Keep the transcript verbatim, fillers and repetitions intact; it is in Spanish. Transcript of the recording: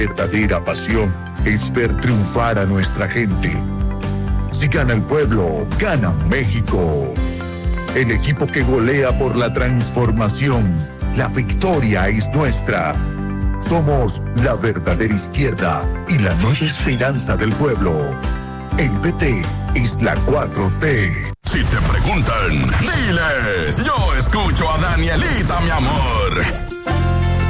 verdadera pasión es ver triunfar a nuestra gente. Si gana el pueblo, gana México. El equipo que golea por la transformación. La victoria es nuestra. Somos la verdadera izquierda y la nueva esperanza del pueblo. El P T es la cuatro T. Si te preguntan, diles, yo escucho a Danielita, mi amor.